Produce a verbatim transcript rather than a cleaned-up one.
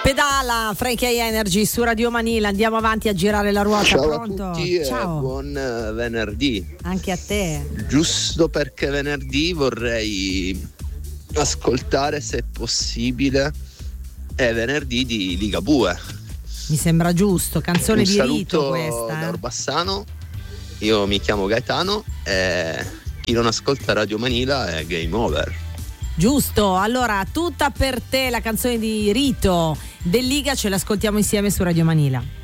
Pedala Frankie Energy su Radio Manila, andiamo avanti a girare la ruota. Ciao Pronto? a tutti Ciao. e buon venerdì. Anche a te. Giusto perché venerdì vorrei ascoltare, se possibile, è venerdì di Ligabue. Mi sembra giusto, canzone Un di rito saluto questa. da Eh? Orbassano, io mi chiamo Gaetano e chi non ascolta Radio Manila è game over. Giusto, allora tutta per te la canzone di rito del Liga, ce l'ascoltiamo insieme su Radio Manila.